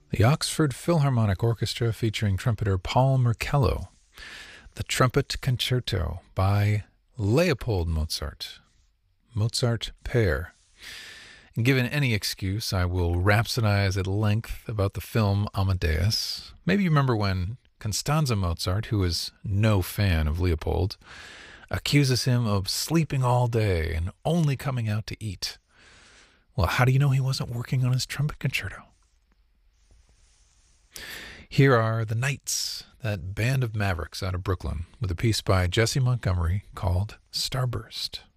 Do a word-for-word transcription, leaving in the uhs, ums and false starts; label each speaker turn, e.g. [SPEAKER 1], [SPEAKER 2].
[SPEAKER 1] The Oxford Philharmonic Orchestra featuring trumpeter Paul Merkello. The Trumpet Concerto by Leopold Mozart. Mozart Pair. Given any excuse, I will rhapsodize at length about the film Amadeus. Maybe you remember when Constanze Mozart, who is no fan of Leopold, accuses him of sleeping all day and only coming out to eat. Well, how do you know he wasn't working on his trumpet concerto? Here are the Knights, that band of mavericks out of Brooklyn, with a piece by Jesse Montgomery called Starburst.